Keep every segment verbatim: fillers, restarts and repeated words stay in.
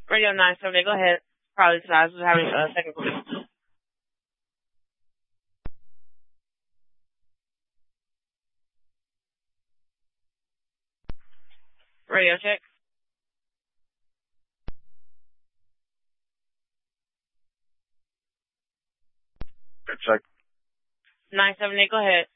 Radio nine seventy, go ahead. Probably tonight. We're having a technical issue. Radio check. Check. nine seventy, go ahead.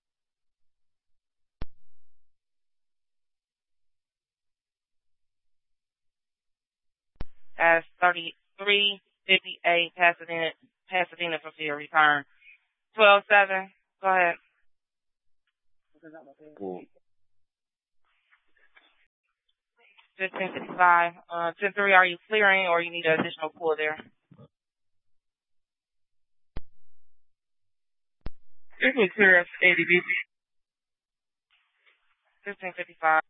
That's thirty-three fifty-eight Pasadena, Pasadena for your return. twelve seven, go ahead. Cool. fifteen fifty-five. Uh, ten three, are you clearing or you need an additional pull there? You can clear us eighty B C. fifteen fifty-five.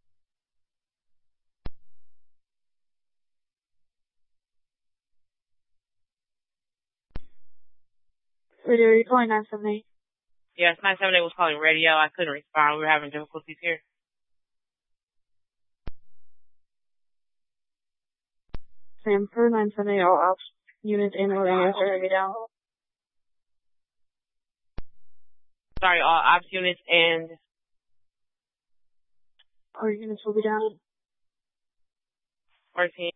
Radio, you're calling nine seventy. Yes, nine seventy was calling radio. I couldn't respond. We were having difficulties here. Sam, for nine seventy, all ops units and or radios are going to be down. Sorry, all ops units and... Our units will be down. fourteen.